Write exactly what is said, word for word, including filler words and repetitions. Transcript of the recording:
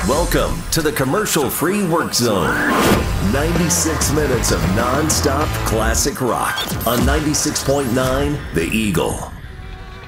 Welcome to the commercial-free work zone. ninety-six minutes of non-stop classic rock on ninety-six point nine The Eagle.